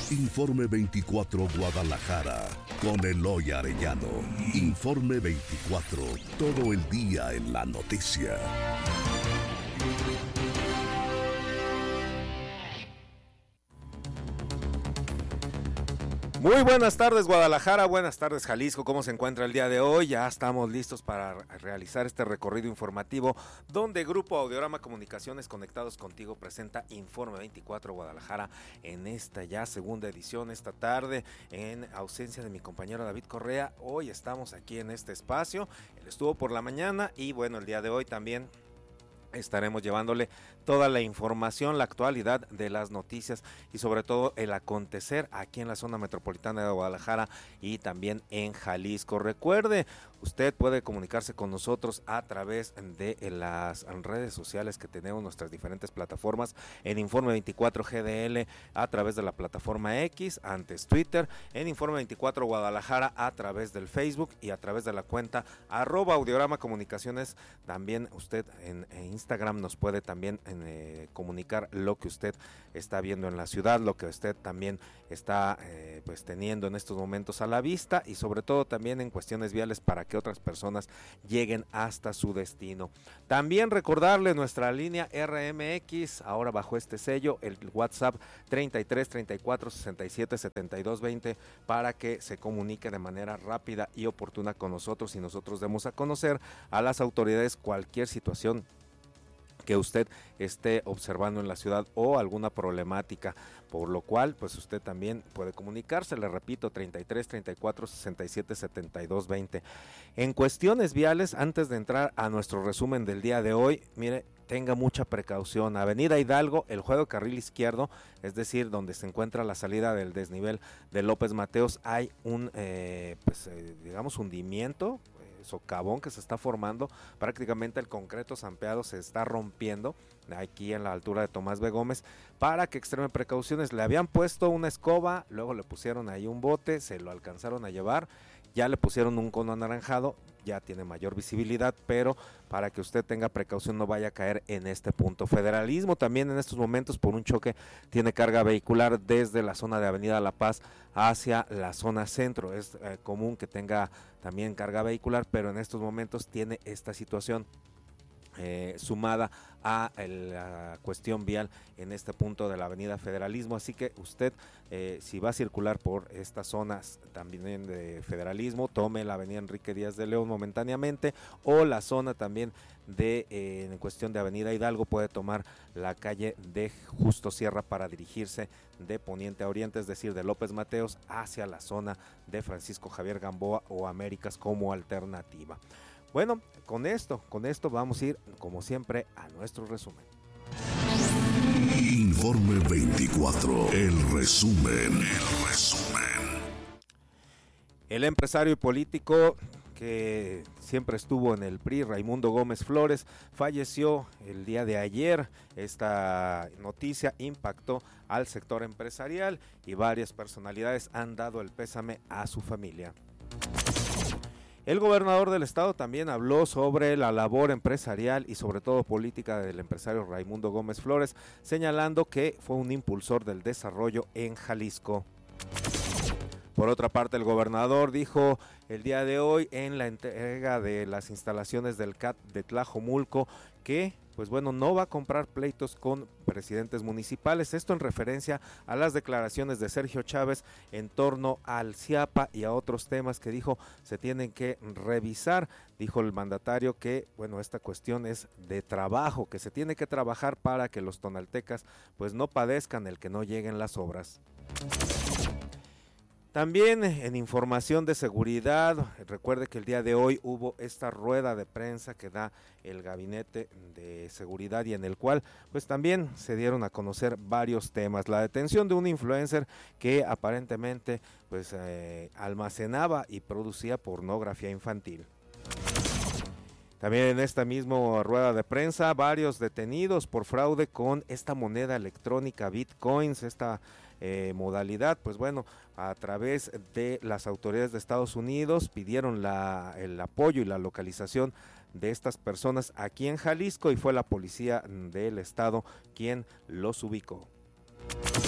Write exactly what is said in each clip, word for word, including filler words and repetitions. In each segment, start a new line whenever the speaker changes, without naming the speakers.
Informe veinticuatro Guadalajara, con Eloy Arellano. Informe veinticuatro, todo el día en la noticia.
Muy buenas tardes Guadalajara, buenas tardes Jalisco, ¿cómo se encuentra el día de hoy? Ya estamos listos para realizar este recorrido informativo donde Grupo Audiorama Comunicaciones Conectados Contigo presenta Informe veinticuatro Guadalajara en esta ya segunda edición esta tarde en ausencia de mi compañero David Correa. Hoy estamos aquí en este espacio, él estuvo por la mañana y bueno, el día de hoy también estaremos llevándole toda la información, la actualidad de las noticias y sobre todo el acontecer aquí en la zona metropolitana de Guadalajara y también en Jalisco. Recuerde, usted puede comunicarse con nosotros a través de las redes sociales que tenemos, nuestras diferentes plataformas, en Informe veinticuatro G D L a través de la plataforma X, antes Twitter, en Informe veinticuatro Guadalajara a través del Facebook y a través de la cuenta arroba Audiorama Comunicaciones. También usted en, en Instagram nos puede también eh, comunicar lo que usted está viendo en la ciudad, lo que usted también está eh, pues teniendo en estos momentos a la vista y sobre todo también en cuestiones viales para que otras personas lleguen hasta su destino. También recordarle nuestra línea R M X, ahora bajo este sello, el WhatsApp treinta y tres, treinta y cuatro, sesenta y siete, setenta y dos, veinte para que se comunique de manera rápida y oportuna con nosotros y nosotros demos a conocer a las autoridades cualquier situación que usted esté observando en la ciudad o alguna problemática, por lo cual pues usted también puede comunicarse, le repito, treinta y tres, treinta y cuatro, sesenta y siete, setenta y dos, veinte. En cuestiones viales, antes de entrar a nuestro resumen del día de hoy, mire, tenga mucha precaución. Avenida Hidalgo, el juego carril izquierdo, es decir, donde se encuentra la salida del desnivel de López Mateos, hay un, eh, pues, eh, digamos, hundimiento, socavón que se está formando, prácticamente el concreto zampeado se está rompiendo aquí en la altura de Tomás B. Gómez, para que extremen precauciones. Le habían puesto una escoba, luego le pusieron ahí un bote, se lo alcanzaron a llevar, ya le pusieron un cono anaranjado, ya tiene mayor visibilidad, pero para que usted tenga precaución no vaya a caer en este punto. Federalismo también en estos momentos por un choque tiene carga vehicular desde la zona de Avenida La Paz hacia la zona centro. Es eh, común que tenga también carga vehicular, pero en estos momentos tiene esta situación. Eh, sumada a la cuestión vial en este punto de la avenida Federalismo, así que usted eh, si va a circular por estas zonas también de Federalismo, tome la avenida Enrique Díaz de León momentáneamente o la zona también de eh, en cuestión de avenida Hidalgo, puede tomar la calle de Justo Sierra para dirigirse de poniente a oriente, es decir, de López Mateos hacia la zona de Francisco Javier Gamboa o Américas como alternativa. Bueno, con esto, con esto vamos a ir, como siempre, a nuestro resumen.
Informe veinticuatro, el resumen, el resumen.
El empresario y político que siempre estuvo en el P R I, Raimundo Gómez Flores, falleció el día de ayer. Esta noticia impactó al sector empresarial y varias personalidades han dado el pésame a su familia. El gobernador del estado también habló sobre la labor empresarial y sobre todo política del empresario Raimundo Gómez Flores, señalando que fue un impulsor del desarrollo en Jalisco. Por otra parte, el gobernador dijo el día de hoy en la entrega de las instalaciones del C A T de Tlajomulco que, pues bueno, no va a comprar pleitos con presidentes municipales. Esto en referencia a las declaraciones de Sergio Chávez en torno al CIAPA y a otros temas que dijo se tienen que revisar. Dijo el mandatario que, bueno, esta cuestión es de trabajo, que se tiene que trabajar para que los tonaltecas pues no padezcan el que no lleguen las obras. También en información de seguridad, recuerde que el día de hoy hubo esta rueda de prensa que da el Gabinete de Seguridad y en el cual pues también se dieron a conocer varios temas. La detención de un influencer que aparentemente pues eh, almacenaba y producía pornografía infantil. También en esta misma rueda de prensa, varios detenidos por fraude con esta moneda electrónica Bitcoins, esta eh, modalidad, pues bueno, a través de las autoridades de Estados Unidos pidieron la, el apoyo y la localización de estas personas aquí en Jalisco y fue la policía del estado quien los ubicó.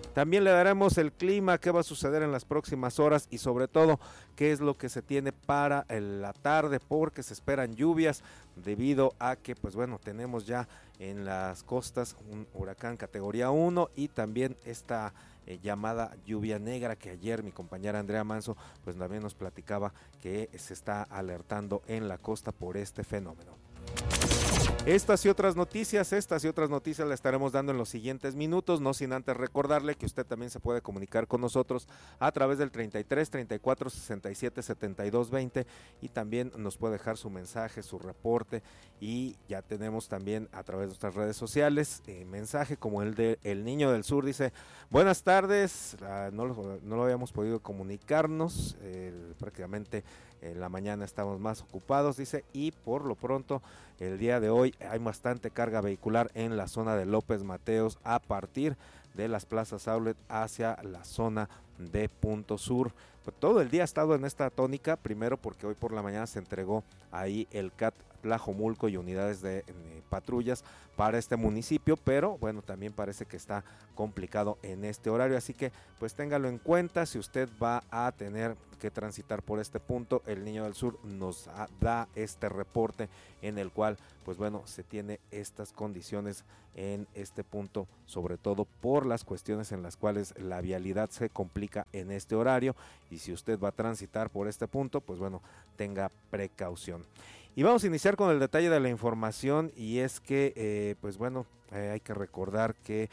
También le daremos el clima, qué va a suceder en las próximas horas y sobre todo qué es lo que se tiene para la tarde, porque se esperan lluvias debido a que pues bueno, tenemos ya en las costas un huracán categoría uno y también esta eh, llamada lluvia negra que ayer mi compañera Andrea Manso pues también nos platicaba que se está alertando en la costa por este fenómeno. Estas y otras noticias, estas y otras noticias le estaremos dando en los siguientes minutos, no sin antes recordarle que usted también se puede comunicar con nosotros a través del treinta y tres, treinta y cuatro, sesenta y siete, setenta y dos, veinte y también nos puede dejar su mensaje, su reporte y ya tenemos también a través de nuestras redes sociales eh, mensaje como el de El Niño del Sur, dice, buenas tardes, ah, no, lo, no lo habíamos podido comunicarnos, eh, prácticamente en la mañana estamos más ocupados, dice, y por lo pronto el día de hoy hay bastante carga vehicular en la zona de López Mateos a partir de las plazas Outlet hacia la zona de Punto Sur. Pues todo el día ha estado en esta tónica, primero porque hoy por la mañana se entregó ahí el C A T Tlajomulco y unidades de, de patrullas para este municipio, pero bueno, también parece que está complicado en este horario, así que pues téngalo en cuenta si usted va a tener que transitar por este punto. El Niño del Sur nos da este reporte en el cual pues bueno, se tiene estas condiciones en este punto, sobre todo por las cuestiones en las cuales la vialidad se complica en este horario, y si usted va a transitar por este punto, pues bueno, tenga precaución. Y vamos a iniciar con el detalle de la información, y es que eh, pues bueno, eh, hay que recordar que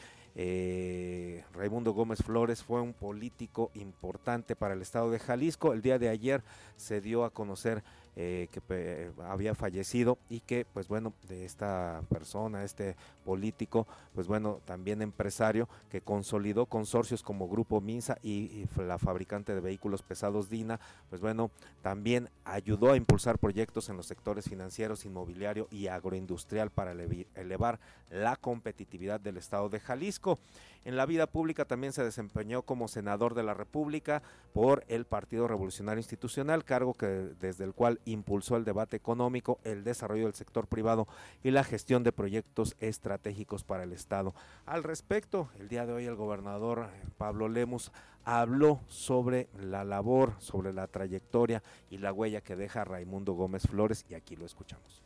Eh, Raimundo Gómez Flores fue un político importante para el estado de Jalisco. El día de ayer se dio a conocer eh, que eh, había fallecido y que pues bueno, de esta persona, este político, pues bueno, también empresario que consolidó consorcios como Grupo Minsa y, y la fabricante de vehículos pesados Dina, pues bueno, también ayudó a impulsar proyectos en los sectores financieros, inmobiliario y agroindustrial para elevar la competitividad del estado de Jalisco. En la vida pública también se desempeñó como senador de la República por el Partido Revolucionario Institucional, cargo que desde el cual impulsó el debate económico, el desarrollo del sector privado y la gestión de proyectos estratégicos para el estado. Al respecto, el día de hoy el gobernador Pablo Lemus habló sobre la labor, sobre la trayectoria y la huella que deja Raimundo Gómez Flores, y aquí lo escuchamos.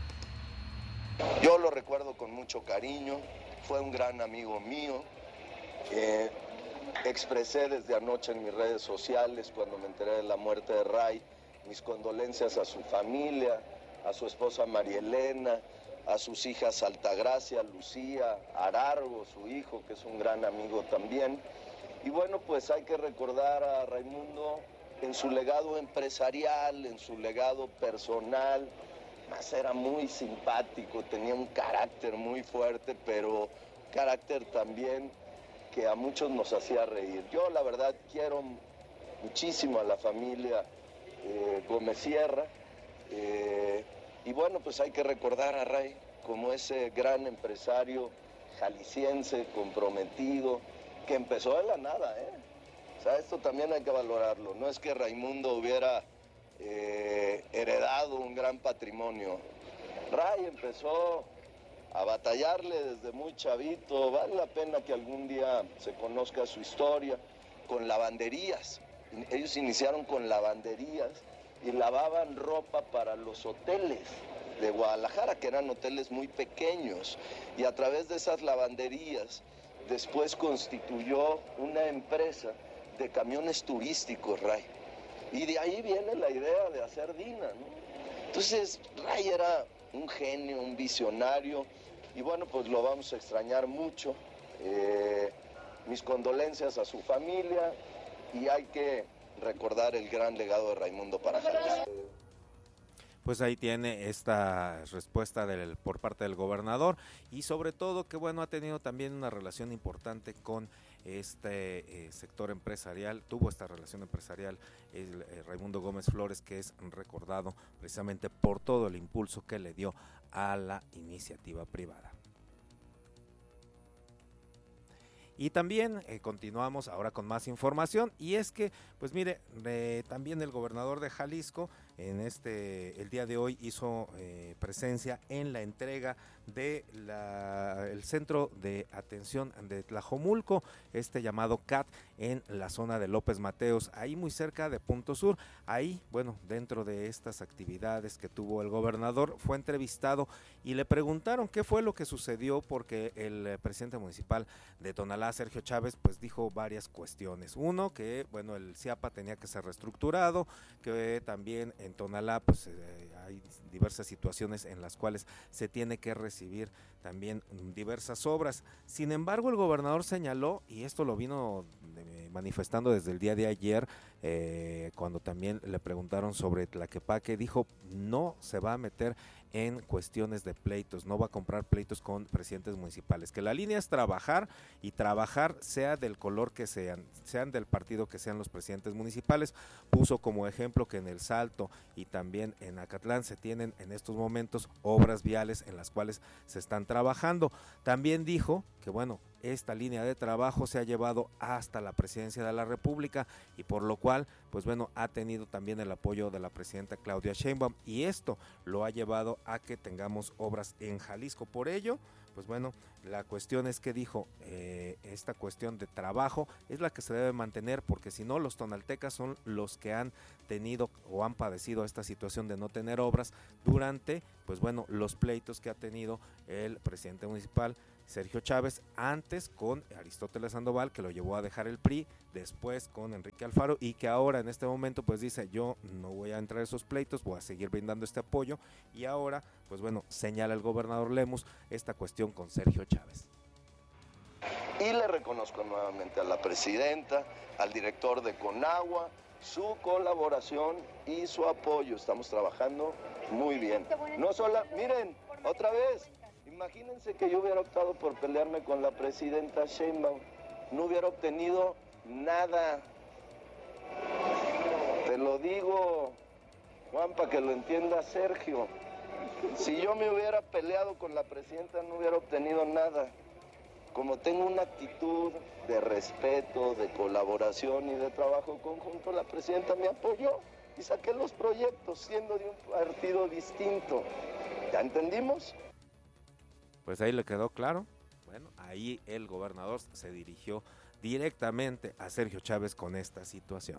Yo lo recuerdo con mucho cariño, fue un gran amigo mío. Eh, expresé desde anoche en mis redes sociales, cuando me enteré de la muerte de Ray, mis condolencias a su familia, a su esposa María Elena, a sus hijas Altagracia, Lucía, Arargo, su hijo, que es un gran amigo también. Y bueno, pues hay que recordar a Raimundo en su legado empresarial, en su legado personal. Más era muy simpático, tenía un carácter muy fuerte, pero carácter también que a muchos nos hacía reír. Yo la verdad quiero muchísimo a la familia eh, Gómez Sierra, eh, y bueno, pues hay que recordar a Ray como ese gran empresario jalisciense, comprometido, que empezó de la nada, ¿eh? O sea, esto también hay que valorarlo, no es que Raimundo hubiera eh, heredado un gran patrimonio. Ray empezó a batallarle desde muy chavito, vale la pena que algún día se conozca su historia, con lavanderías. Ellos iniciaron con lavanderías y lavaban ropa para los hoteles de Guadalajara, que eran hoteles muy pequeños, y a través de esas lavanderías después constituyó una empresa de camiones turísticos, Ray. Y de ahí viene la idea de hacer Dina, ¿no? Entonces, Ray era un genio, un visionario, y bueno, pues lo vamos a extrañar mucho. Eh, mis condolencias a su familia, y hay que recordar el gran legado de Raimundo para Jalisco.
Pues ahí tiene esta respuesta del, por parte del gobernador, y sobre todo que bueno, ha tenido también una relación importante con este eh, sector empresarial, tuvo esta relación empresarial el, eh, Raimundo Gómez Flores, que es recordado precisamente por todo el impulso que le dio a la iniciativa privada. Y también eh, continuamos ahora con más información, y es que, pues mire, eh, también el gobernador de Jalisco en este, el día de hoy hizo eh, presencia en la entrega de la, el Centro de Atención de Tlajomulco, este llamado C A T, en la zona de López Mateos, ahí muy cerca de Punto Sur. Ahí, bueno, dentro de estas actividades que tuvo el gobernador, fue entrevistado y le preguntaron qué fue lo que sucedió, porque el eh, presidente municipal de Tonalá, Sergio Chávez, pues dijo varias cuestiones. Uno, que bueno, el CIAPA tenía que ser reestructurado, que también en Tonalá pues eh, hay diversas situaciones en las cuales se tiene que recibir también diversas obras. Sin embargo, el gobernador señaló, y esto lo vino eh, manifestando desde el día de ayer, eh, cuando también le preguntaron sobre Tlaquepaque, dijo no se va a meter en cuestiones de pleitos, no va a comprar pleitos con presidentes municipales, que la línea es trabajar y trabajar sea del color que sean, sean del partido que sean los presidentes municipales. Puso como ejemplo que en El Salto y también en Acatlán se tienen en estos momentos obras viales en las cuales se están trabajando. También dijo que bueno, esta línea de trabajo se ha llevado hasta la presidencia de la República y por lo cual, pues bueno, ha tenido también el apoyo de la presidenta Claudia Sheinbaum y esto lo ha llevado a que tengamos obras en Jalisco. Por ello, pues bueno, la cuestión es que dijo, eh, esta cuestión de trabajo es la que se debe mantener, porque si no, los tonaltecas son los que han tenido o han padecido esta situación de no tener obras durante, pues bueno, los pleitos que ha tenido el presidente municipal Sergio Chávez, antes con Aristóteles Sandoval, que lo llevó a dejar el P R I, después con Enrique Alfaro, y que ahora en este momento pues dice, yo no voy a entrar a esos pleitos, voy a seguir brindando este apoyo, y ahora pues bueno, señala el gobernador Lemus esta cuestión con Sergio Chávez.
Y le reconozco nuevamente a la presidenta, al director de Conagua, su colaboración y su apoyo. Estamos trabajando muy bien. No solo, miren, otra vez, imagínense que yo hubiera optado por pelearme con la presidenta Sheinbaum, no hubiera obtenido nada. Te lo digo, Juan, para que lo entienda Sergio. Si yo me hubiera peleado con la presidenta, no hubiera obtenido nada. Como tengo una actitud de respeto, de colaboración y de trabajo conjunto, la presidenta me apoyó y saqué los proyectos siendo de un partido distinto. ¿Ya entendimos?
Pues ahí le quedó claro. Bueno, ahí el gobernador se dirigió directamente a Sergio Chávez con esta situación.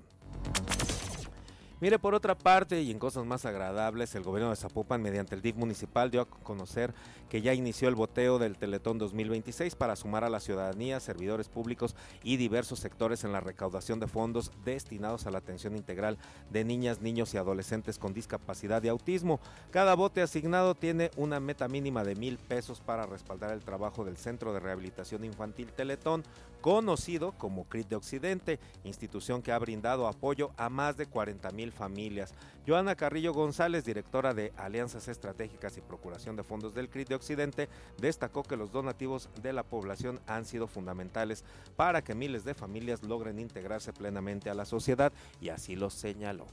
Mire, por otra parte, y en cosas más agradables, el gobierno de Zapopan, mediante el D I F municipal, dio a conocer que ya inició el boteo del Teletón dos mil veintiséis para sumar a la ciudadanía, servidores públicos y diversos sectores en la recaudación de fondos destinados a la atención integral de niñas, niños y adolescentes con discapacidad y autismo. Cada bote asignado tiene una meta mínima de mil pesos para respaldar el trabajo del Centro de Rehabilitación Infantil Teletón, conocido como C R I T de Occidente, institución que ha brindado apoyo a más de cuarenta mil familias. Joana Carrillo González, directora de Alianzas Estratégicas y Procuración de Fondos del C R I T de Occidente, destacó que los donativos de la población han sido fundamentales para que miles de familias logren integrarse plenamente a la sociedad, y así lo señaló.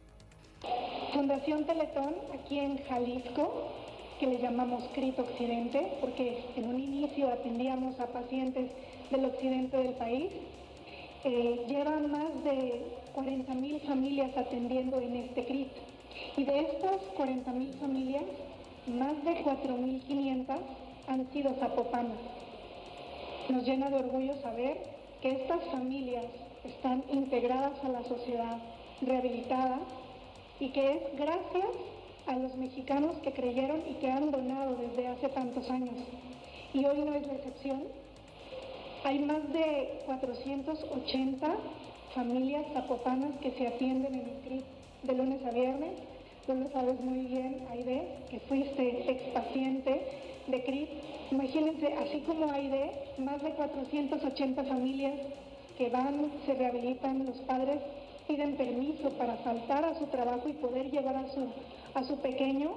Fundación Teletón, aquí en Jalisco, que le llamamos C R I T Occidente, porque en un inicio atendíamos a pacientes del occidente del país. Eh, llevan más de cuarenta mil familias atendiendo en este C R I T, y de estas cuarenta mil familias, más de cuatro mil quinientas han sido zapopanas. Nos llena de orgullo saber que estas familias están integradas a la sociedad, rehabilitadas, y que es gracias a los mexicanos que creyeron y que han donado desde hace tantos años. Y hoy no es la excepción. Hay más de cuatrocientas ochenta familias zapopanas que se atienden en el C R I T de lunes a viernes. Tú lo sabes muy bien, Aide, que fuiste expaciente de C R I T. Imagínense, así como Aide, más de cuatrocientas ochenta familias que van, se rehabilitan, los padres piden permiso para faltar a su trabajo y poder llevar a su, a su pequeño.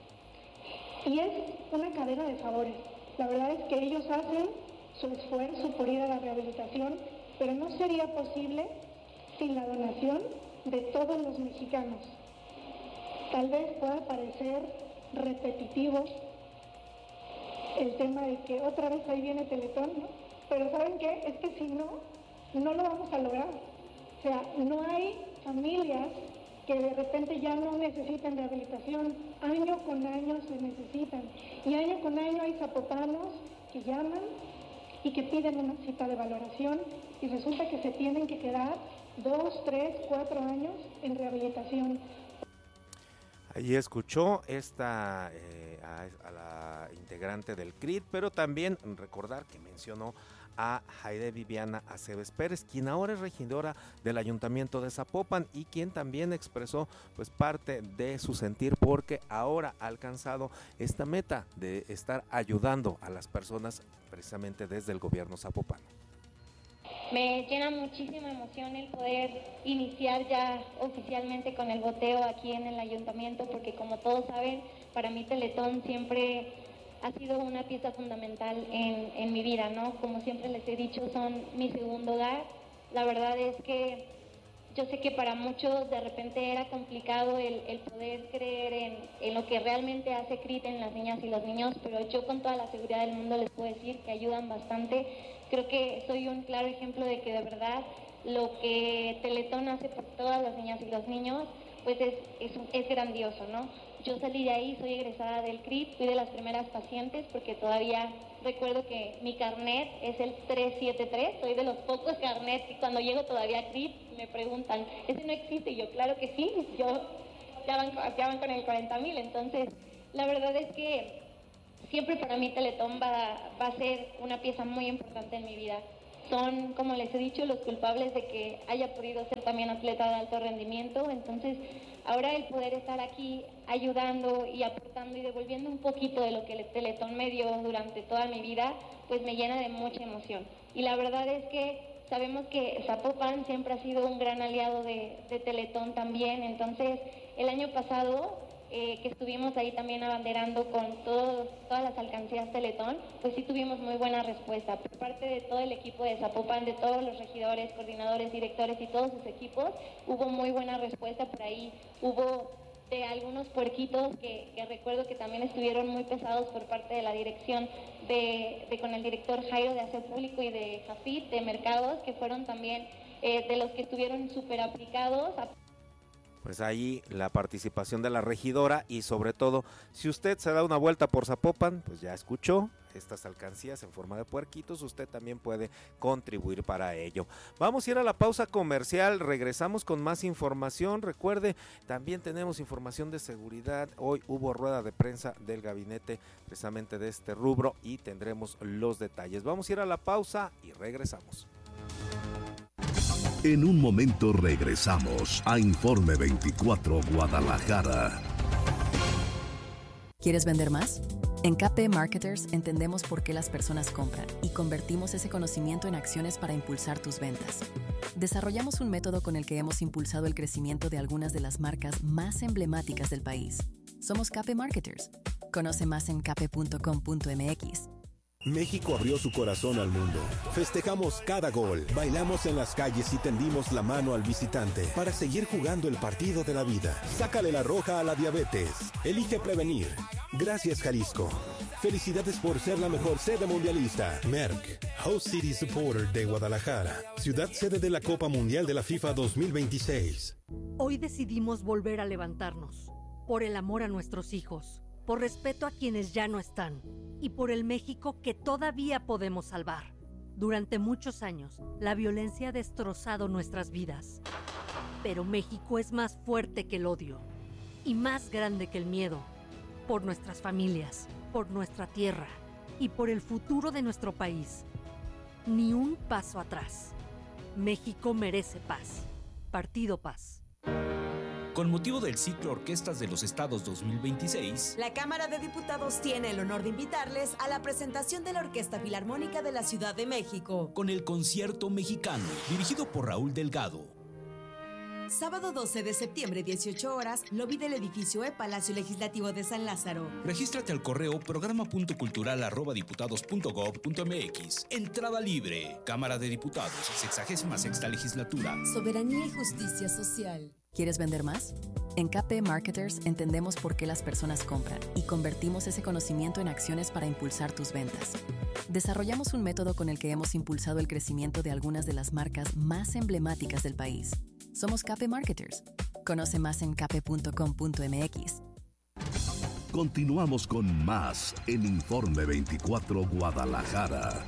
Y es una cadena de favores. La verdad es que ellos hacen su esfuerzo por ir a la rehabilitación, pero no sería posible sin la donación de todos los mexicanos. Tal vez pueda parecer repetitivo el tema de que otra vez ahí viene Teletón, ¿no? Pero ¿saben qué? Es que si no, no lo vamos a lograr. O sea, no hay familias que de repente ya no necesitan rehabilitación, año con año se necesitan. Y año con año hay zapopanos que llaman y que piden una cita de valoración y resulta que se tienen que quedar dos, tres, cuatro años en rehabilitación.
Allí escuchó esta eh, a, a la integrante del C R I T, pero también recordar que mencionó a Jaide Viviana Aceves Pérez, quien ahora es regidora del Ayuntamiento de Zapopan y quien también expresó pues parte de su sentir porque ahora ha alcanzado esta meta de estar ayudando a las personas precisamente desde el gobierno zapopano.
Me llena muchísima emoción el poder iniciar ya oficialmente con el goteo aquí en el ayuntamiento, porque como todos saben, para mí Teletón siempre ha sido una pieza fundamental en, en mi vida, ¿no? Como siempre les he dicho, son mi segundo hogar. La verdad es que yo sé que para muchos de repente era complicado el, el poder creer en, en lo que realmente hace C R I T en las niñas y los niños, pero yo con toda la seguridad del mundo les puedo decir que ayudan bastante. Creo que soy un claro ejemplo de que de verdad lo que Teletón hace por todas las niñas y los niños, pues es, es, es grandioso, ¿no? Yo salí de ahí, soy egresada del C R I T, fui de las primeras pacientes porque todavía recuerdo que mi carnet es el tres siete tres, soy de los pocos carnets que cuando llego todavía a C R I T me preguntan, ¿ese no existe? Y yo, claro que sí, yo ya van, ya van con el cuarenta mil, entonces la verdad es que siempre para mí Teletón va, va a ser una pieza muy importante en mi vida. Son, como les he dicho, los culpables de que haya podido ser también atleta de alto rendimiento, entonces ahora el poder estar aquí ayudando y aportando y devolviendo un poquito de lo que el Teletón me dio durante toda mi vida, pues me llena de mucha emoción. Y la verdad es que sabemos que Zapopan siempre ha sido un gran aliado de, de Teletón también, entonces el año pasado Eh, que estuvimos ahí también abanderando con todos, todas las alcancías Teletón, pues sí tuvimos muy buena respuesta por parte de todo el equipo de Zapopan, de todos los regidores, coordinadores, directores y todos sus equipos, hubo muy buena respuesta por ahí, hubo de algunos puerquitos que, que recuerdo que también estuvieron muy pesados por parte de la dirección de, de con el director Jairo de Aseo Público y de Jafit, de Mercados, que fueron también eh, de los que estuvieron súper aplicados.
Pues ahí la participación de la regidora y sobre todo, si usted se da una vuelta por Zapopan, pues ya escuchó estas alcancías en forma de puerquitos, usted también puede contribuir para ello. Vamos a ir a la pausa comercial, regresamos con más información. Recuerde, también tenemos información de seguridad. Hoy hubo rueda de prensa del gabinete precisamente de este rubro y tendremos los detalles. Vamos a ir a la pausa y regresamos.
En un momento regresamos a Informe veinticuatro Guadalajara.
¿Quieres vender más? En K P Marketers entendemos por qué las personas compran y convertimos ese conocimiento en acciones para impulsar tus ventas. Desarrollamos un método con el que hemos impulsado el crecimiento de algunas de las marcas más emblemáticas del país. Somos K P Marketers. Conoce más en k p punto com punto m x.
México abrió su corazón al mundo. Festejamos cada gol, bailamos en las calles y tendimos la mano al visitante para seguir jugando el partido de la vida. Sácale la roja a la diabetes. Elige prevenir. Gracias, Jalisco. Felicidades por ser la mejor sede mundialista. Merck, Host City Supporter de Guadalajara, ciudad sede de la Copa Mundial de la FIFA dos mil veintiséis.
Hoy decidimos volver a levantarnos, por el amor a nuestros hijos, por respeto a quienes ya no están y por el México que todavía podemos salvar. Durante muchos años, la violencia ha destrozado nuestras vidas. Pero México es más fuerte que el odio y más grande que el miedo. Por nuestras familias, por nuestra tierra y por el futuro de nuestro país. Ni un paso atrás. México merece paz. Partido Paz.
Con motivo del ciclo Orquestas de los Estados dos mil veintiséis,
la Cámara de Diputados tiene el honor de invitarles a la presentación de la Orquesta Filarmónica de la Ciudad de México,
con el Concierto Mexicano, dirigido por Raúl Delgado.
Sábado doce de septiembre, dieciocho horas, lobby del edificio E, Palacio Legislativo de San Lázaro.
Regístrate al correo programa punto cultural arroba diputados punto gob punto m x. Entrada libre. Cámara de Diputados, sexagésima sexta legislatura.
Soberanía y justicia social.
¿Quieres vender más? En K P Marketers entendemos por qué las personas compran y convertimos ese conocimiento en acciones para impulsar tus ventas. Desarrollamos un método con el que hemos impulsado el crecimiento de algunas de las marcas más emblemáticas del país. Somos K P Marketers. Conoce más en cape punto com punto mx.
Continuamos con más en Informe veinticuatro Guadalajara.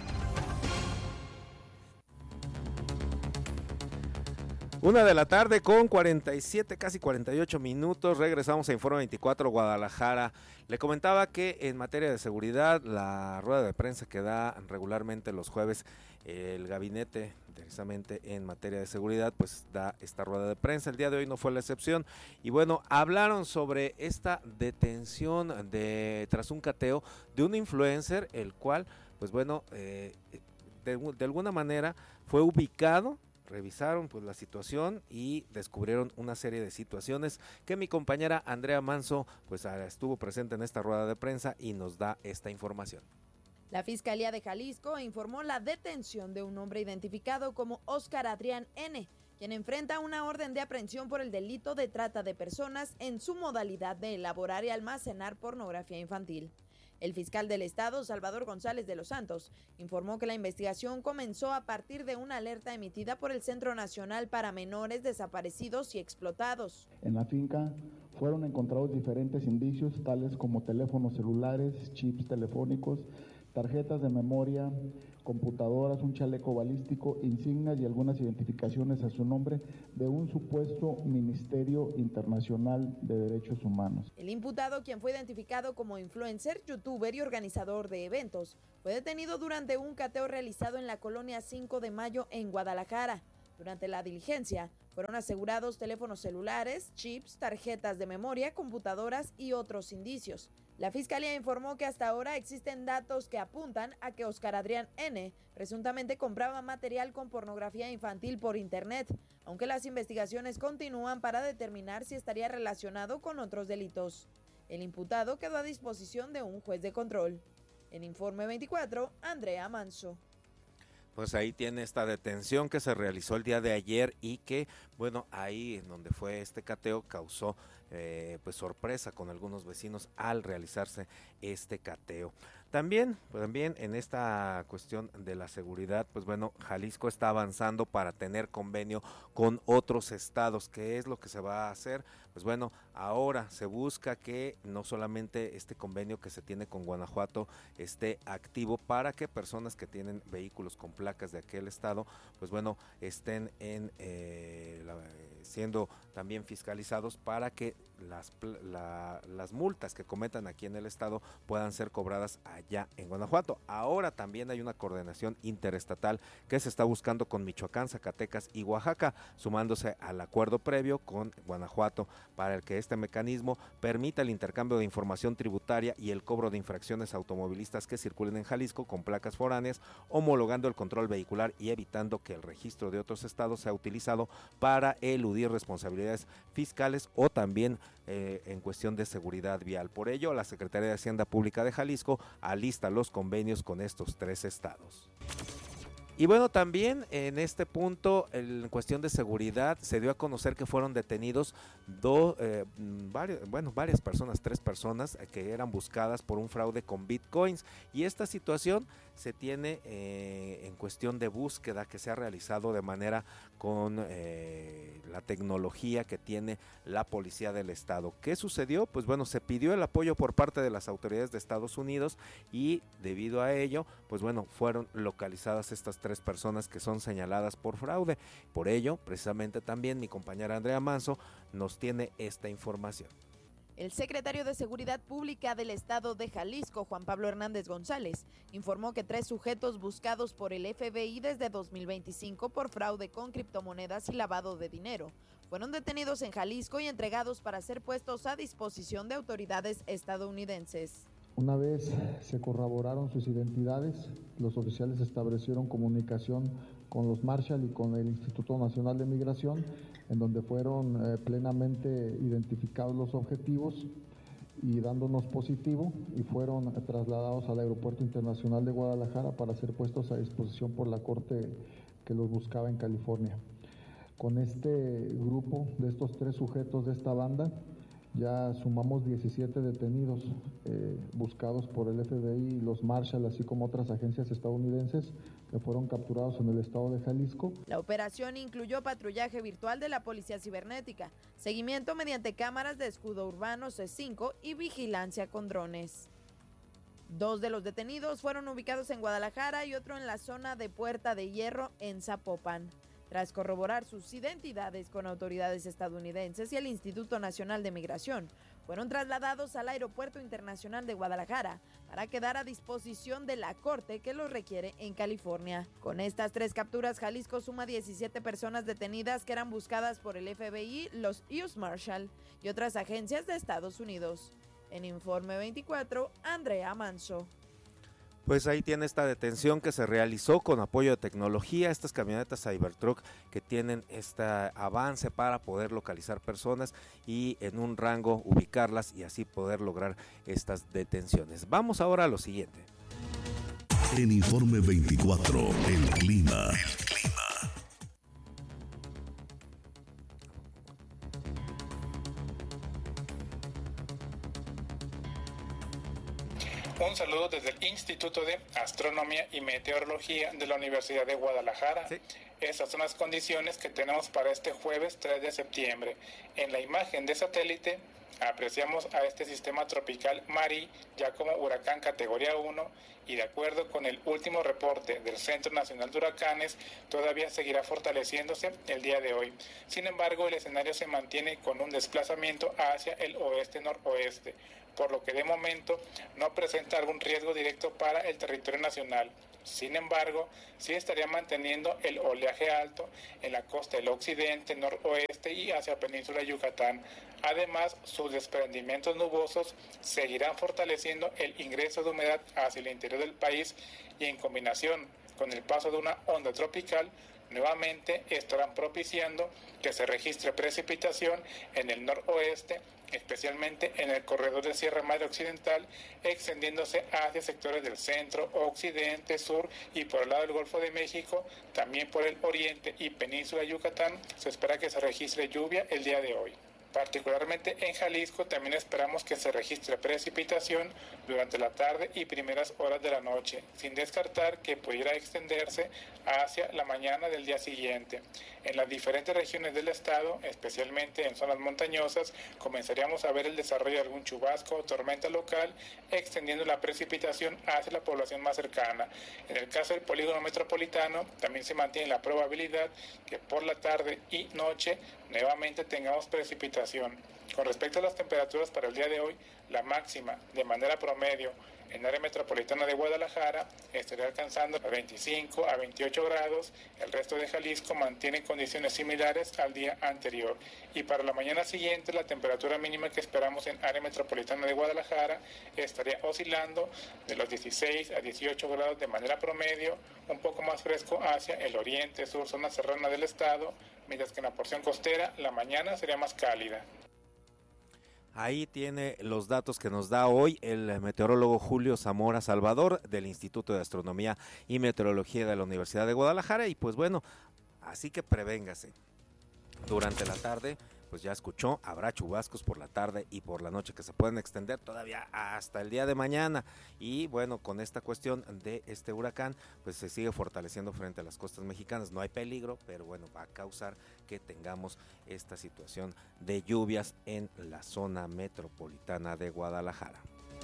Una de la tarde con cuarenta y siete, casi cuarenta y ocho minutos. Regresamos a Informe veinticuatro Guadalajara. Le comentaba que en materia de seguridad, la rueda de prensa que da regularmente los jueves el gabinete, precisamente en materia de seguridad, pues da esta rueda de prensa. El día de hoy no fue la excepción. Y bueno, hablaron sobre esta detención de tras un cateo de un influencer, el cual, pues bueno, eh, de, de alguna manera fue ubicado. Revisaron pues la situación y descubrieron una serie de situaciones que mi compañera Andrea Manso pues estuvo presente en esta rueda de prensa y nos da esta información.
La Fiscalía de Jalisco informó la detención de un hombre identificado como Óscar Adrián N., quien enfrenta una orden de aprehensión por el delito de trata de personas en su modalidad de elaborar y almacenar pornografía infantil. El fiscal del estado, Salvador González de los Santos, informó que la investigación comenzó a partir de una alerta emitida por el Centro Nacional para Menores Desaparecidos y Explotados.
En la finca fueron encontrados diferentes indicios, tales como teléfonos celulares, chips telefónicos, tarjetas de memoria, computadoras, un chaleco balístico, insignias y algunas identificaciones a su nombre de un supuesto Ministerio Internacional de Derechos Humanos.
El imputado, quien fue identificado como influencer, youtuber y organizador de eventos, fue detenido durante un cateo realizado en la colonia cinco de mayo en Guadalajara. Durante la diligencia, fueron asegurados teléfonos celulares, chips, tarjetas de memoria, computadoras y otros indicios. La Fiscalía informó que hasta ahora existen datos que apuntan a que Óscar Adrián N. presuntamente compraba material con pornografía infantil por internet, aunque las investigaciones continúan para determinar si estaría relacionado con otros delitos. El imputado quedó a disposición de un juez de control. En Informe veinticuatro, Andrea Manso.
Pues ahí tiene esta detención que se realizó el día de ayer y que, bueno, ahí en donde fue este cateo causó eh, pues sorpresa con algunos vecinos al realizarse este cateo. También, pues también en esta cuestión de la seguridad, pues bueno, Jalisco está avanzando para tener convenio con otros estados. ¿Qué es lo que se va a hacer? Pues bueno, ahora se busca que no solamente este convenio que se tiene con Guanajuato esté activo para que personas que tienen vehículos con placas de aquel estado, pues bueno, estén en eh, la, siendo también fiscalizados para que las, la, las multas que cometan aquí en el estado puedan ser cobradas allá en Guanajuato. Ahora también hay una coordinación interestatal que se está buscando con Michoacán, Zacatecas y Oaxaca, sumándose al acuerdo previo con Guanajuato para el que este mecanismo permita el intercambio de información tributaria y el cobro de infracciones automovilistas que circulen en Jalisco con placas foráneas, homologando el control vehicular y evitando que el registro de otros estados sea utilizado para eludir responsabilidades fiscales o también eh, en cuestión de seguridad vial. Por ello, la Secretaría de Hacienda Pública de Jalisco alista los convenios con estos tres estados. Y bueno, también en este punto, en cuestión de seguridad, se dio a conocer que fueron detenidos dos, eh, varios, bueno, varias personas, tres personas eh, que eran buscadas por un fraude con bitcoins. Y esta situación se tiene eh, en cuestión de búsqueda que se ha realizado de manera con eh, la tecnología que tiene la policía del estado. ¿Qué sucedió? Pues bueno, se pidió el apoyo por parte de las autoridades de Estados Unidos y debido a ello, pues bueno, fueron localizadas estas tres personas que son señaladas por fraude. Por ello, precisamente también mi compañera Andrea Manso nos tiene esta información.
El secretario de Seguridad Pública del Estado de Jalisco, Juan Pablo Hernández González, informó que tres sujetos buscados por el F B I desde dos mil veinticinco por fraude con criptomonedas y lavado de dinero fueron detenidos en Jalisco y entregados para ser puestos a disposición de autoridades estadounidenses.
Una vez se corroboraron sus identidades, los oficiales establecieron comunicación con los Marshall y con el Instituto Nacional de Migración, en donde fueron eh, plenamente identificados los objetivos y dándonos positivo, y fueron trasladados al Aeropuerto Internacional de Guadalajara para ser puestos a disposición por la corte que los buscaba en California. Con este grupo de estos tres sujetos de esta banda, ya sumamos diecisiete detenidos eh, buscados por el F B I y los Marshall, así como otras agencias estadounidenses que fueron capturados en el estado de Jalisco.
La operación incluyó patrullaje virtual de la Policía Cibernética, seguimiento mediante cámaras de escudo urbano C cinco y vigilancia con drones. Dos de los detenidos fueron ubicados en Guadalajara y otro en la zona de Puerta de Hierro en Zapopan. Tras corroborar sus identidades con autoridades estadounidenses y el Instituto Nacional de Migración, fueron trasladados al Aeropuerto Internacional de Guadalajara para quedar a disposición de la corte que los requiere en California. Con estas tres capturas, Jalisco suma diecisiete personas detenidas que eran buscadas por el F B I, los U S Marshal y otras agencias de Estados Unidos. En Informe veinticuatro, Andrea Manso.
Pues ahí tiene esta detención que se realizó con apoyo de tecnología, estas camionetas Cybertruck que tienen este avance para poder localizar personas y en un rango ubicarlas y así poder lograr estas detenciones. Vamos ahora a lo siguiente.
En Informe veinticuatro, el clima. El clima.
Un saludo desde el Instituto de Astronomía y Meteorología de la Universidad de Guadalajara. Sí. Estas son las condiciones que tenemos para este jueves tres de septiembre. En la imagen de satélite apreciamos a este sistema tropical Mari ya como huracán categoría uno y de acuerdo con el último reporte del Centro Nacional de Huracanes todavía seguirá fortaleciéndose el día de hoy. Sin embargo, el escenario se mantiene con un desplazamiento hacia el oeste-noroeste, por lo que de momento no presenta algún riesgo directo para el territorio nacional. Sin embargo, sí estaría manteniendo el oleaje alto en la costa del occidente, noroeste y hacia Península de Yucatán. Además, sus desprendimientos nubosos seguirán fortaleciendo el ingreso de humedad hacia el interior del país y en combinación con el paso de una onda tropical, nuevamente estarán propiciando que se registre precipitación en el noroeste, especialmente en el corredor de Sierra Madre Occidental, extendiéndose hacia sectores del centro, occidente, sur y por el lado del Golfo de México, también por el oriente y península de Yucatán, se espera que se registre lluvia el día de hoy. Particularmente en Jalisco también esperamos que se registre precipitación durante la tarde y primeras horas de la noche, sin descartar que pudiera extenderse hacia la mañana del día siguiente. En las diferentes regiones del estado, especialmente en zonas montañosas, comenzaríamos a ver el desarrollo de algún chubasco o tormenta local, extendiendo la precipitación hacia la población más cercana. En el caso del polígono metropolitano, también se mantiene la probabilidad que por la tarde y noche nuevamente tengamos precipitación. Con respecto a las temperaturas para el día de hoy, la máxima de manera promedio en área metropolitana de Guadalajara estaría alcanzando a veinticinco a veintiocho grados, el resto de Jalisco mantiene condiciones similares al día anterior. Y para la mañana siguiente, la temperatura mínima que esperamos en área metropolitana de Guadalajara estaría oscilando de los dieciséis a dieciocho grados de manera promedio, un poco más fresco hacia el oriente, sur, zona serrana del estado, mientras que en la porción costera la mañana sería más cálida.
Ahí tiene los datos que nos da hoy el meteorólogo Julio Zamora Salvador del Instituto de Astronomía y Meteorología de la Universidad de Guadalajara. Y pues bueno, así que prevéngase. Durante la tarde, pues ya escuchó, habrá chubascos por la tarde y por la noche que se pueden extender todavía hasta el día de mañana. Y bueno, con esta cuestión de este huracán, pues se sigue fortaleciendo frente a las costas mexicanas. No hay peligro, pero bueno, va a causar que tengamos esta situación de lluvias en la zona metropolitana de Guadalajara.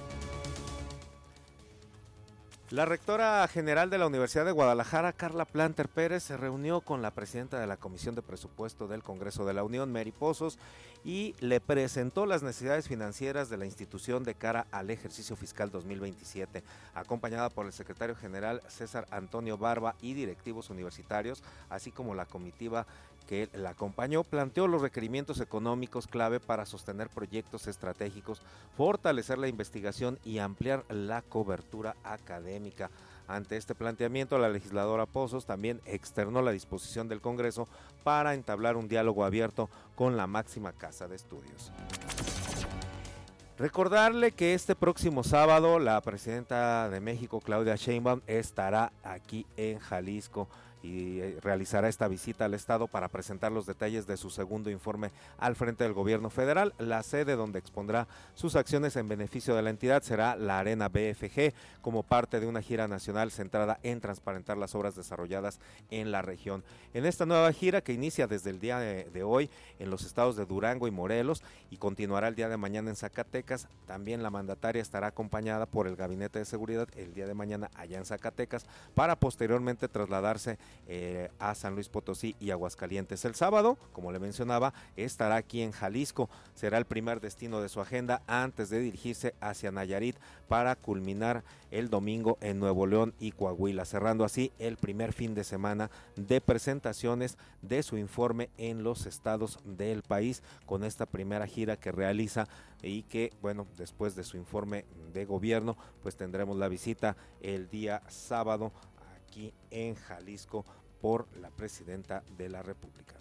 La rectora general de la Universidad de Guadalajara, Carla Planter Pérez, se reunió con la presidenta de la Comisión de Presupuesto del Congreso de la Unión, Mary Pozos, y le presentó las necesidades financieras de la institución de cara al ejercicio fiscal dos mil veintisiete, acompañada por el secretario general César Antonio Barba y directivos universitarios, así como la comitiva que la acompañó. Planteó los requerimientos económicos clave para sostener proyectos estratégicos, fortalecer la investigación y ampliar la cobertura académica. Ante este planteamiento, la legisladora Pozos también externó la disposición del Congreso para entablar un diálogo abierto con la máxima casa de estudios. Recordarle que este próximo sábado la presidenta de México, Claudia Sheinbaum, estará aquí en Jalisco. y eh, realizará esta visita al estado para presentar los detalles de su segundo informe al frente del gobierno federal. La sede donde expondrá sus acciones en beneficio de la entidad será la Arena B F G, como parte de una gira nacional centrada en transparentar las obras desarrolladas en la región. En esta nueva gira, que inicia desde el día de, de hoy en los estados de Durango y Morelos y continuará el día de mañana en Zacatecas, también la mandataria estará acompañada por el Gabinete de Seguridad el día de mañana allá en Zacatecas, para posteriormente trasladarse Eh, a San Luis Potosí y Aguascalientes. El sábado, como le mencionaba, estará aquí en Jalisco, será el primer destino de su agenda antes de dirigirse hacia Nayarit para culminar el domingo en Nuevo León y Coahuila, cerrando así el primer fin de semana de presentaciones de su informe en los estados del país, con esta primera gira que realiza y que, bueno, después de su informe de gobierno, pues tendremos la visita el día sábado aquí en Jalisco por la presidenta de la República.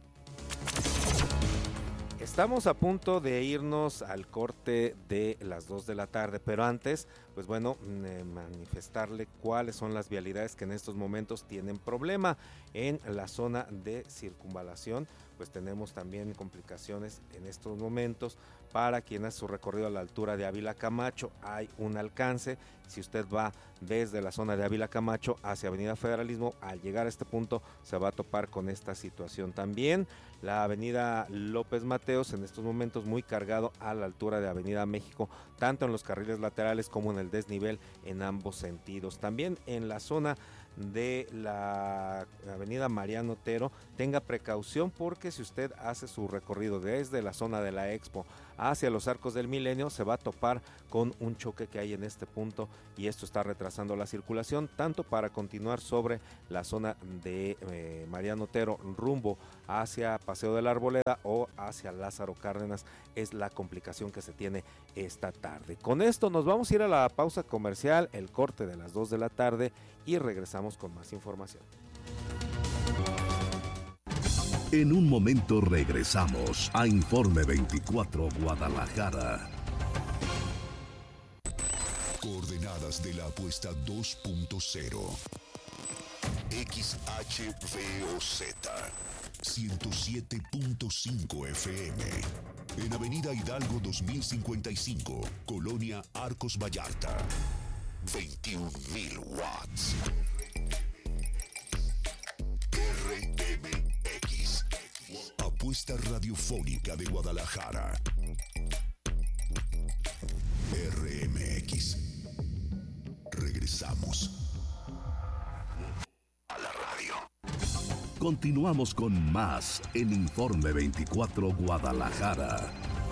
Estamos a punto de irnos al corte de las dos de la tarde, pero antes, pues bueno, eh, manifestarle cuáles son las vialidades que en estos momentos tienen problema. En la zona de circunvalación, pues tenemos también complicaciones en estos momentos. Para quien hace su recorrido a la altura de Ávila Camacho, hay un alcance. Si usted va desde la zona de Ávila Camacho hacia Avenida Federalismo, al llegar a este punto se va a topar con esta situación. También la Avenida López Mateos, en estos momentos muy cargado a la altura de Avenida México, tanto en los carriles laterales como en el desnivel en ambos sentidos. También en la zona de la Avenida Mariano Otero, tenga precaución, porque si usted hace su recorrido desde la zona de la Expo hacia los Arcos del Milenio, se va a topar con un choque que hay en este punto, y esto está retrasando la circulación, tanto para continuar sobre la zona de eh, Mariano Otero rumbo hacia Paseo de la Arboleda o hacia Lázaro Cárdenas. Es la complicación que se tiene esta tarde. Con esto nos vamos a ir a la pausa comercial, el corte de las dos de la tarde, y regresamos con más información.
En un momento regresamos a Informe veinticuatro Guadalajara.
Coordenadas de la apuesta dos punto cero. X H V O Z ciento siete punto cinco F M. En Avenida Hidalgo dos mil cincuenta y cinco, Colonia Arcos Vallarta. veintiún mil watts. R M X, apuesta radiofónica de Guadalajara. R M X. Regresamos a la radio.
Continuamos con más en Informe veinticuatro Guadalajara.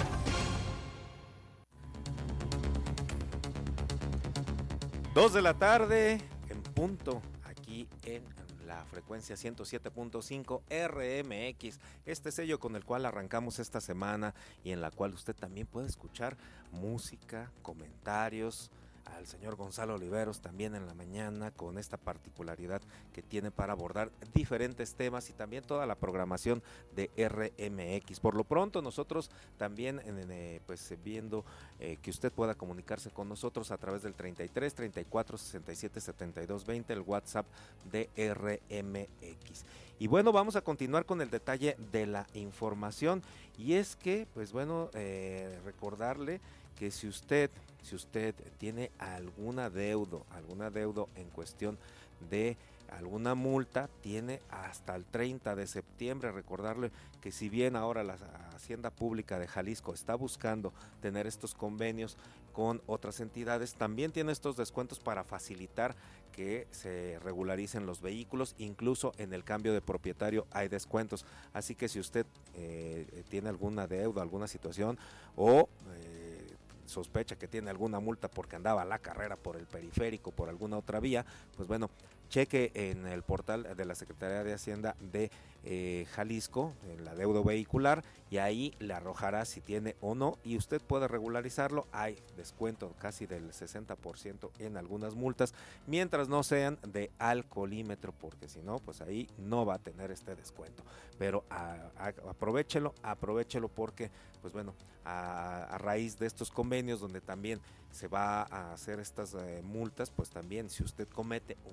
Dos de la tarde en punto, aquí en la frecuencia ciento siete punto cinco R M X, este sello con el cual arrancamos esta semana y en la cual usted también puede escuchar música, comentarios, al señor Gonzalo Oliveros también en la mañana, con esta particularidad que tiene para abordar diferentes temas, y también toda la programación de R M X. Por lo pronto nosotros también en, eh, pues viendo eh, que usted pueda comunicarse con nosotros a través del treinta y tres, treinta y cuatro, sesenta y siete, setenta y dos, veinte, el WhatsApp de R M X. Y bueno, vamos a continuar con el detalle de la información, y es que, pues bueno, eh, recordarle que si usted, si usted tiene alguna deudo, alguna deudo en cuestión de alguna multa, tiene hasta el treinta de septiembre. Recordarle que si bien ahora la Hacienda Pública de Jalisco está buscando tener estos convenios con otras entidades, también tiene estos descuentos para facilitar que se regularicen los vehículos. Incluso en el cambio de propietario hay descuentos, así que si usted eh, tiene alguna deuda, alguna situación, o eh, sospecha que tiene alguna multa porque andaba a la carrera por el periférico, por alguna otra vía, pues bueno, cheque en el portal de la Secretaría de Hacienda de eh, Jalisco, en la deuda vehicular, y ahí le arrojará si tiene o no, y usted puede regularizarlo. Hay descuento casi del sesenta por ciento en algunas multas, mientras no sean de alcoholímetro, porque si no, pues ahí no va a tener este descuento. Pero a, a, aprovechelo, aprovechelo porque, pues bueno, a, a raíz de estos convenios donde también se va a hacer estas eh, multas, pues también si usted comete una infracción,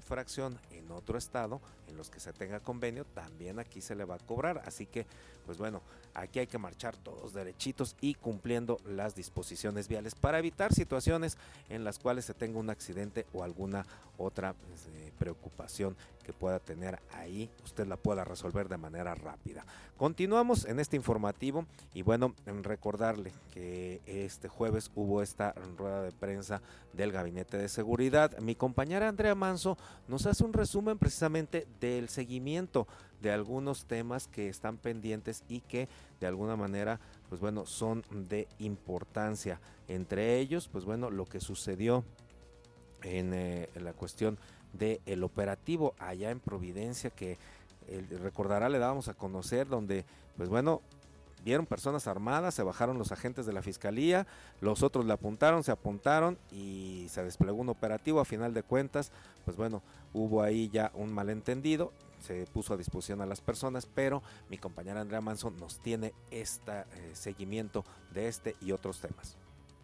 infracción en otro estado, en los que se tenga convenio, también aquí se le va a cobrar. Así que, pues bueno, aquí hay que marchar todos derechitos y cumpliendo las disposiciones viales para evitar situaciones en las cuales se tenga un accidente o alguna otra pues, eh, preocupación que pueda tener ahí, usted la pueda resolver de manera rápida. Continuamos en este informativo y bueno, en recordarle que este jueves hubo esta rueda de prensa del Gabinete de Seguridad. Mi compañera Andrea Manso nos hace un resumen precisamente del seguimiento de algunos temas que están pendientes y que de alguna manera pues bueno son de importancia, entre ellos pues bueno lo que sucedió en, eh, en la cuestión del operativo allá en Providencia, que eh, recordará le dábamos a conocer, donde pues bueno vieron personas armadas, se bajaron los agentes de la fiscalía, los otros le apuntaron, se apuntaron y se desplegó un operativo. A final de cuentas pues bueno hubo ahí ya un malentendido, se puso a disposición a las personas, pero mi compañera Andrea Manso nos tiene este eh, seguimiento de este y otros temas.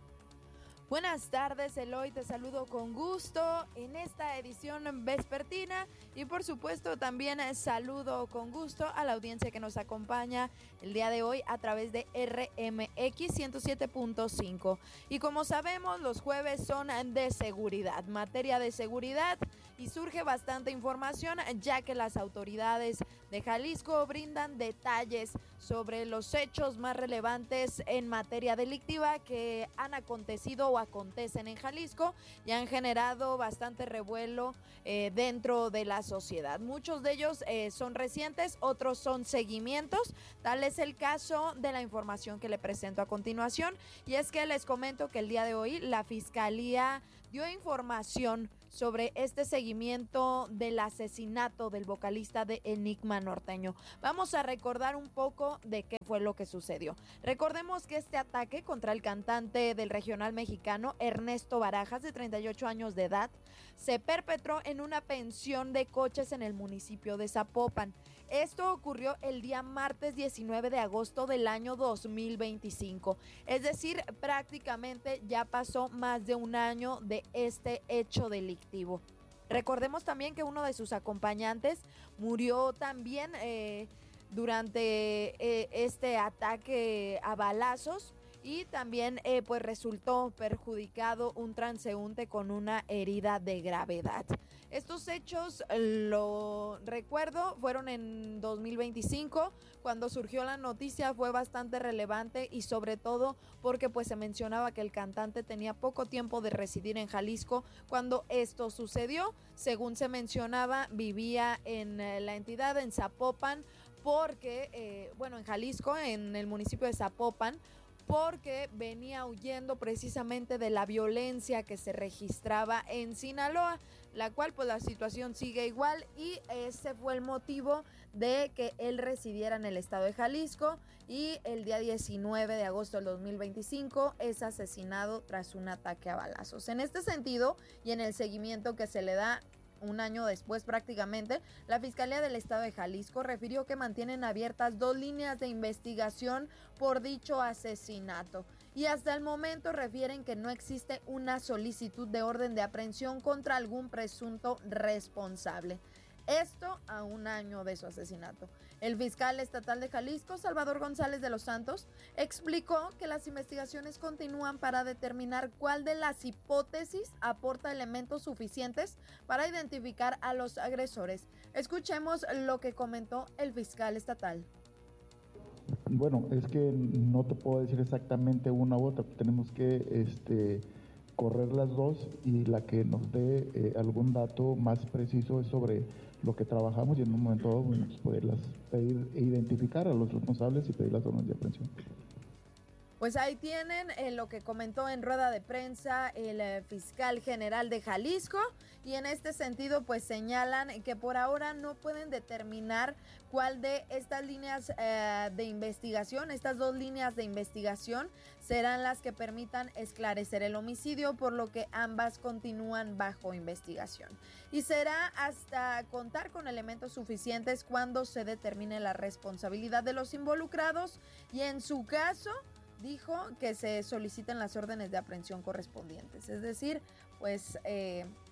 Buenas tardes, Eloy, te saludo con gusto en esta edición vespertina y por supuesto también saludo con gusto a la audiencia que nos acompaña el día de hoy a través de R M X ciento siete punto cinco. Y como sabemos, los jueves son de seguridad, materia de seguridad, y surge bastante información ya que las autoridades de Jalisco brindan detalles sobre los hechos más relevantes en materia delictiva que han acontecido o acontecen en Jalisco y han generado bastante revuelo eh, dentro de la sociedad. Muchos de ellos eh, son recientes, otros son seguimientos. Tal es el caso de la información que le presento a continuación, y es que les comento que el día de hoy la Fiscalía dio información sobre este seguimiento del asesinato del vocalista de Enigma Norteño. Vamos a recordar un poco de qué fue lo que sucedió. Recordemos que este ataque contra el cantante del regional mexicano Ernesto Barajas, de treinta y ocho años de edad, se perpetró en una pensión de coches en el municipio de Zapopan. Esto ocurrió el día martes diecinueve de agosto del año dos mil veinticinco. Es decir, prácticamente ya pasó más de un año de este hecho delictivo. Recordemos también que uno de sus acompañantes murió también eh, durante eh, este ataque a balazos, y también eh, pues resultó perjudicado un transeúnte con una herida de gravedad. Estos hechos, lo recuerdo, fueron en dos mil veinticinco, cuando surgió la noticia fue bastante relevante, y sobre todo porque pues se mencionaba que el cantante tenía poco tiempo de residir en Jalisco cuando esto sucedió. Según se mencionaba, vivía en eh, la entidad, en Zapopan, porque, eh, bueno, en Jalisco, en el municipio de Zapopan, porque venía huyendo precisamente de la violencia que se registraba en Sinaloa, la cual pues la situación sigue igual, y ese fue el motivo de que él residiera en el estado de Jalisco, y el día diecinueve de agosto del dos mil veinticinco es asesinado tras un ataque a balazos. En este sentido, y en el seguimiento que se le da un año después prácticamente, la Fiscalía del Estado de Jalisco refirió que mantienen abiertas dos líneas de investigación por dicho asesinato, y hasta el momento refieren que no existe una solicitud de orden de aprehensión contra algún presunto responsable. Esto a un año de su asesinato. El fiscal estatal de Jalisco, Salvador González de los Santos, explicó que las investigaciones continúan para determinar cuál de las hipótesis aporta elementos suficientes para identificar a los agresores. Escuchemos lo que comentó el fiscal estatal.
Bueno, es que no te puedo decir exactamente una u otra, tenemos que este, correr las dos, y la que nos dé eh, algún dato más preciso es sobre lo que trabajamos, y en un momento dado, bueno, pues poderlas pedir e identificar a los responsables y pedir las órdenes de aprehensión.
Pues ahí tienen eh, lo que comentó en rueda de prensa el eh, fiscal general de Jalisco, y en este sentido pues señalan que por ahora no pueden determinar cuál de estas líneas eh, de investigación, estas dos líneas de investigación serán las que permitan esclarecer el homicidio, por lo que ambas continúan bajo investigación. Y será hasta contar con elementos suficientes cuando se determine la responsabilidad de los involucrados, y en su caso dijo que se soliciten las órdenes de aprehensión correspondientes. Es decir, pues eh,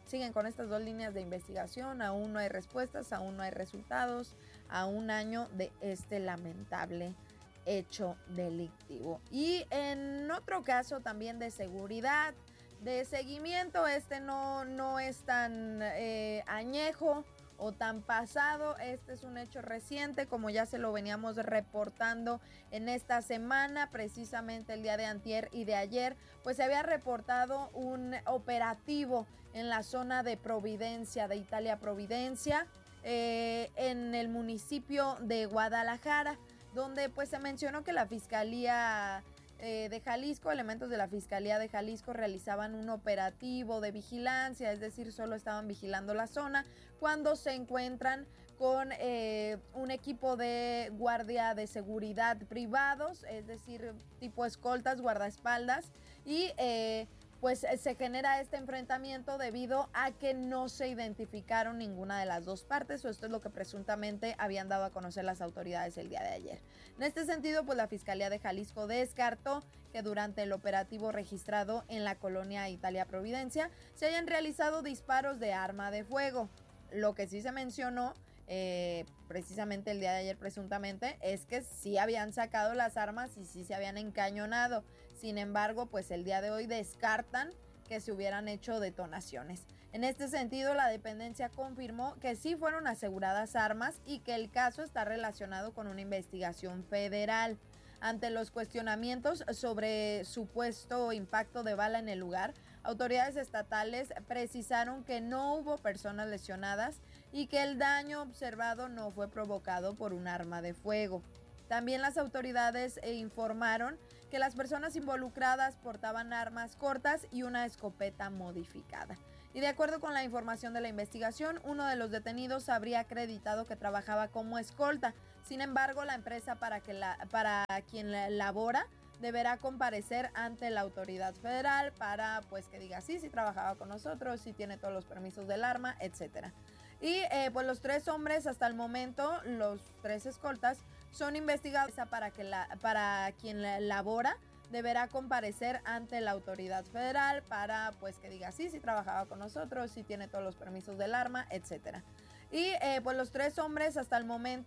siguen con estas dos líneas de investigación, aún no hay respuestas, aún no hay resultados, a un año de este lamentable hecho delictivo. Y en otro caso también de seguridad, de seguimiento, este no, no es tan eh, añejo o tan pasado, este es un hecho reciente, como ya se lo veníamos reportando en esta semana, precisamente el día de antier y de ayer, pues se había reportado un operativo en la zona de Providencia, de Italia Providencia, eh, en el municipio de Guadalajara, donde pues se mencionó que la Fiscalía eh, de Jalisco, elementos de la Fiscalía de Jalisco realizaban un operativo de vigilancia, es decir, solo estaban vigilando la zona cuando se encuentran con eh, un equipo de guardia de seguridad privados, es decir, tipo escoltas, guardaespaldas, y eh, pues se genera este enfrentamiento debido a que no se identificaron ninguna de las dos partes, o esto es lo que presuntamente habían dado a conocer las autoridades el día de ayer. En este sentido, pues la Fiscalía de Jalisco descartó que durante el operativo registrado en la colonia Italia Providencia se hayan realizado disparos de arma de fuego. Lo que sí se mencionó Eh, precisamente el día de ayer presuntamente, es que sí habían sacado las armas y sí se habían encañonado. Sin embargo, pues el día de hoy descartan que se hubieran hecho detonaciones. En este sentido, la dependencia confirmó que sí fueron aseguradas armas y que el caso está relacionado con una investigación federal. Ante los cuestionamientos sobre supuesto impacto de bala en el lugar, autoridades estatales precisaron que no hubo personas lesionadas y que el daño observado no fue provocado por un arma de fuego. También las autoridades informaron que las personas involucradas portaban armas cortas y una escopeta modificada. Y de acuerdo con la información de la investigación, uno de los detenidos habría acreditado que trabajaba como escolta. Sin embargo, la empresa para, que la, para quien la labora deberá comparecer ante la autoridad federal para pues que diga sí, sí trabajaba con nosotros, sí tiene todos los permisos del arma, etcétera. Y eh, pues los tres hombres hasta el momento, los tres escoltas, son investigados para, que la, para quien la labora deberá comparecer ante la autoridad federal para pues que diga sí, sí trabajaba con nosotros, sí tiene todos los permisos del arma, etcétera. Y eh, pues los tres hombres hasta el momento